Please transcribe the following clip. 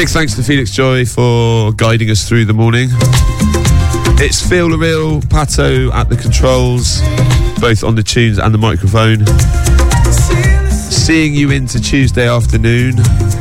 Big thanks to Felix Joy for guiding us through the morning. It's Feel the Real, Pato at the controls, both on the tunes and the microphone. Seeing you into Tuesday afternoon.